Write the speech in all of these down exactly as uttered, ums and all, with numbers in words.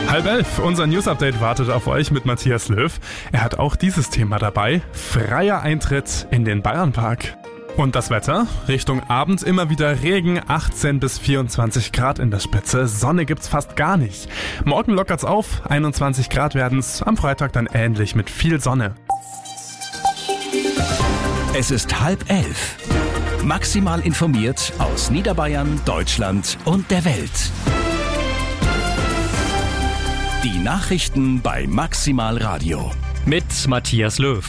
Halb elf, unser News-Update wartet auf euch mit Matthias Löw. Er hat auch dieses Thema dabei, freier Eintritt in den Bayernpark. Und das Wetter? Richtung Abend immer wieder Regen, achtzehn bis vierundzwanzig Grad in der Spitze. Sonne gibt's fast gar nicht. Morgen lockert's auf, einundzwanzig Grad werden's. Am Freitag dann ähnlich mit viel Sonne. Es ist halb elf. Maximal informiert aus Niederbayern, Deutschland und der Welt. Die Nachrichten bei Maximal Radio. Mit Matthias Löw.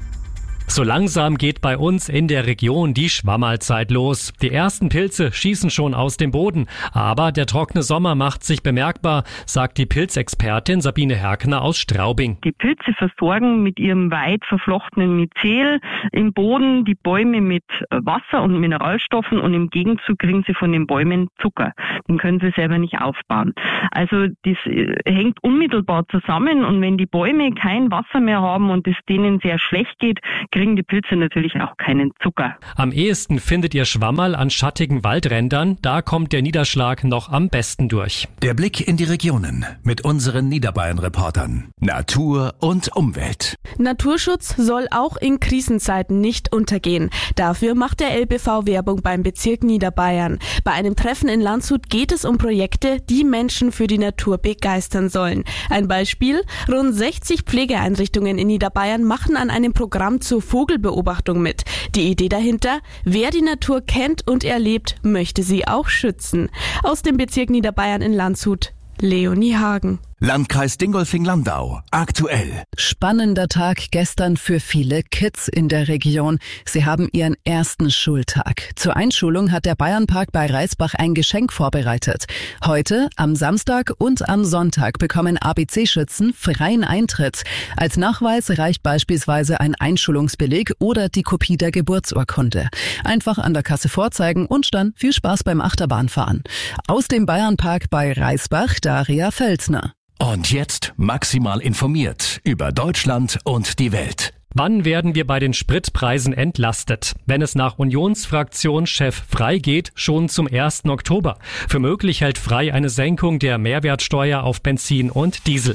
So langsam geht bei uns in der Region die Schwammerlzeit los. Die ersten Pilze schießen schon aus dem Boden. Aber der trockene Sommer macht sich bemerkbar, sagt die Pilzexpertin Sabine Herkner aus Straubing. Die Pilze versorgen mit ihrem weit verflochtenen Myzel im Boden die Bäume mit Wasser und Mineralstoffen und im Gegenzug kriegen sie von den Bäumen Zucker. Den können sie selber nicht aufbauen. Also das hängt unmittelbar zusammen und wenn die Bäume kein Wasser mehr haben und es denen sehr schlecht geht, kriegen die Pilze natürlich auch keinen Zucker. Am ehesten findet ihr Schwammerl an schattigen Waldrändern. Da kommt der Niederschlag noch am besten durch. Der Blick in die Regionen mit unseren Niederbayern-Reportern. Natur und Umwelt. Naturschutz soll auch in Krisenzeiten nicht untergehen. Dafür macht der L B V Werbung beim Bezirk Niederbayern. Bei einem Treffen in Landshut geht es um Projekte, die Menschen für die Natur begeistern sollen. Ein Beispiel: Rund sechzig Pflegeeinrichtungen in Niederbayern machen an einem Programm zur Vogelbeobachtung mit. Die Idee dahinter: Wer die Natur kennt und erlebt, möchte sie auch schützen. Aus dem Bezirk Niederbayern in Landshut, Leonie Hagen. Landkreis Dingolfing-Landau. Aktuell. Spannender Tag gestern für viele Kids in der Region. Sie haben ihren ersten Schultag. Zur Einschulung hat der Bayernpark bei Reisbach ein Geschenk vorbereitet. Heute, am Samstag und am Sonntag bekommen A B C-Schützen freien Eintritt. Als Nachweis reicht beispielsweise ein Einschulungsbeleg oder die Kopie der Geburtsurkunde. Einfach an der Kasse vorzeigen und dann viel Spaß beim Achterbahnfahren. Aus dem Bayernpark bei Reisbach, Daria Felsner. Und jetzt maximal informiert über Deutschland und die Welt. Wann werden wir bei den Spritpreisen entlastet? Wenn es nach Unionsfraktionschef Frey geht, schon zum ersten Oktober. Für möglich hält Frey eine Senkung der Mehrwertsteuer auf Benzin und Diesel.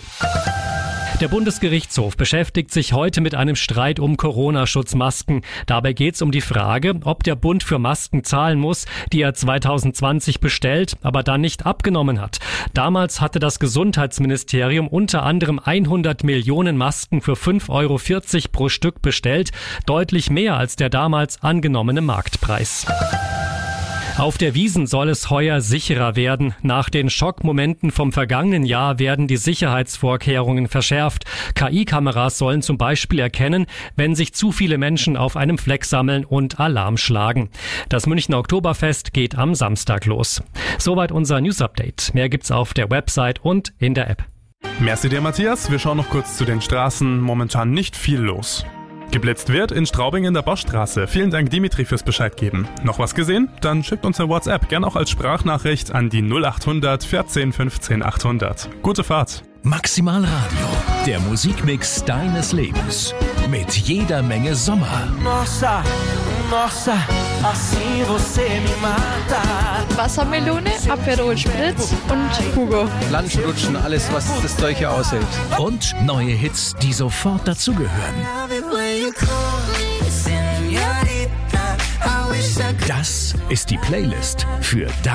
Der Bundesgerichtshof beschäftigt sich heute mit einem Streit um Corona-Schutzmasken. Dabei geht es um die Frage, ob der Bund für Masken zahlen muss, die er zwanzig zwanzig bestellt, aber dann nicht abgenommen hat. Damals hatte das Gesundheitsministerium unter anderem hundert Millionen Masken für fünf Euro vierzig pro Stück bestellt, deutlich mehr als der damals angenommene Marktpreis. Auf der Wiesn soll es heuer sicherer werden. Nach den Schockmomenten vom vergangenen Jahr werden die Sicherheitsvorkehrungen verschärft. K I-Kameras sollen zum Beispiel erkennen, wenn sich zu viele Menschen auf einem Fleck sammeln und Alarm schlagen. Das Münchner Oktoberfest geht am Samstag los. Soweit unser News-Update. Mehr gibt's auf der Website und in der App. Merci dir, Matthias. Wir schauen noch kurz zu den Straßen. Momentan nicht viel los. Geblitzt wird in Straubing in der Boschstraße. Vielen Dank, Dimitri, fürs Bescheid geben. Noch was gesehen? Dann schickt uns eine WhatsApp, gern auch als Sprachnachricht an die null acht hundert vierzehn fünfzehn achthundert. Gute Fahrt. Maximal Radio, der Musikmix deines Lebens. Mit jeder Menge Sommer. Nossa, nossa, assim você me mata. Wassermelone, Aperol Spritz und Hugo. Landrutschen, alles, was das Zeug hier aushält. Und neue Hits, die sofort dazugehören. Das ist die Playlist für